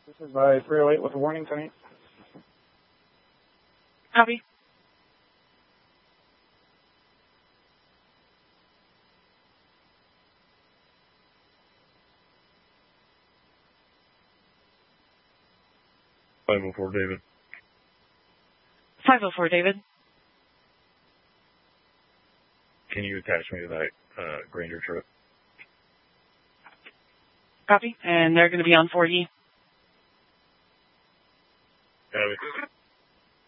This is by 308 with a warning tonight. Copy. David. 504, David. Can you attach me to that Granger trip? Copy. And they're going to be on 4E.